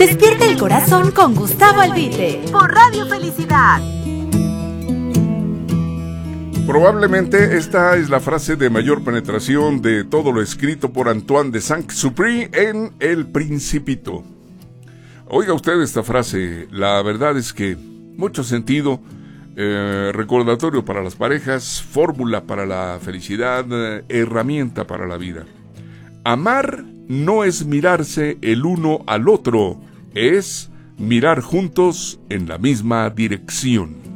Despierta el corazón con Gustavo Albite por Radio Felicidad. Probablemente esta es la frase de mayor penetración de todo lo escrito por Antoine de Saint-Exupéry en El Principito. Oiga usted esta frase, la verdad es que mucho sentido, recordatorio para las parejas, fórmula para la felicidad, herramienta para la vida. Amar no es mirarse el uno al otro, es mirar juntos en la misma dirección.